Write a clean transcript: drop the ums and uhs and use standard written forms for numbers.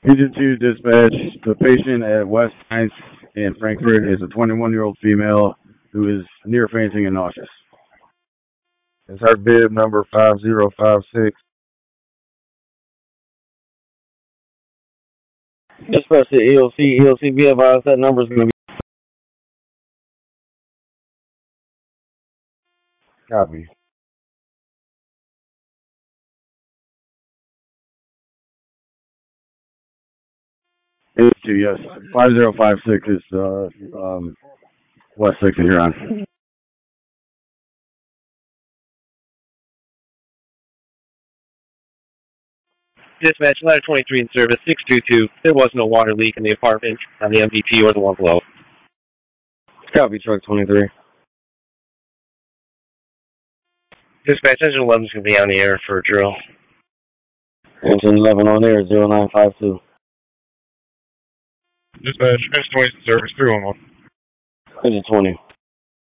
Agent 2 dispatch, the patient at West 9th in Frankfurt is a 21-year-old female who is near fainting and nauseous. Is her bib number 5056? Dispatch to EOC. EOC, be advised that number is going to be. Copy. Agent 2, yes. 5056 is West 6th in Huron. Dispatch, ladder 23 in service, 622. There was no water leak in the apartment on the MVP or the one below. Copy, truck 23. Dispatch, engine 11 is going to be on the air for a drill. Engine 11 on air, 0952. Dispatch, engine 20 in service, 311. Engine 20.